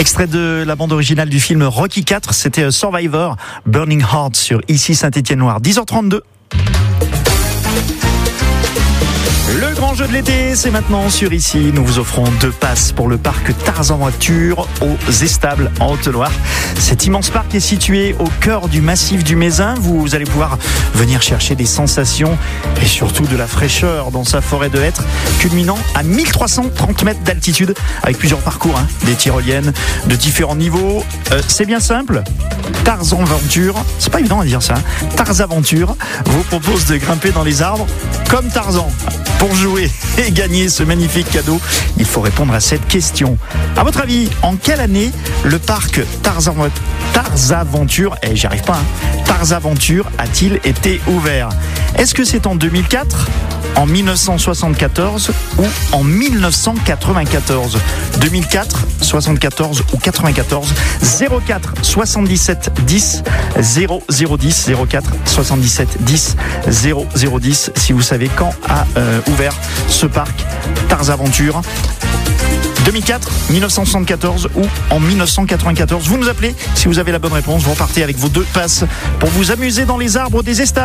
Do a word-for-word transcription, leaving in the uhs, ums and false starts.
Extrait de la bande originale du film Rocky quatre, c'était Survivor, Burning Heart sur Ici Saint-Étienne-Loire, dix heures trente-deux. Le grand jeu de l'été, c'est maintenant sur Ici. Nous vous offrons deux passes pour le parc Tarzan Voiture aux Estables en Haute-Loire. Cet immense parc est situé au cœur du massif du Mézin. Vous allez pouvoir venir chercher des sensations et surtout de la fraîcheur dans sa forêt de hêtres, culminant à mille trois cent trente mètres d'altitude avec plusieurs parcours, hein, des tyroliennes de différents niveaux. Euh, c'est bien simple. Tarzan Aventure, c'est pas évident à dire ça, hein. Tarzan Aventure vous propose de grimper dans les arbres comme Tarzan. Pour jouer et gagner ce magnifique cadeau, il faut répondre à cette question. À votre avis, en quelle année le parc Tarzan Aventure, et eh, j'y arrive pas, hein, Tarzan Aventure a-t-il été ouvert? Est-ce que c'est en deux mille quatre, en mille neuf cent soixante-quatorze ou en mille neuf cent quatre-vingt-quatorze? deux mille quatre, soixante-quatorze ou quatre-vingt-quatorze? zéro quatre soixante-dix-sept dix zéro zéro dix, zéro quatre soixante-dix-sept dix zéro zéro dix si vous savez quand a euh, ouvert ce parc Tarzan Aventure. deux mille quatre, mille neuf cent soixante-quatorze ou en mille neuf cent quatre-vingt-quatorze. Vous nous appelez si vous avez la bonne réponse. Vous repartez avec vos deux passes pour vous amuser dans les arbres des Estables.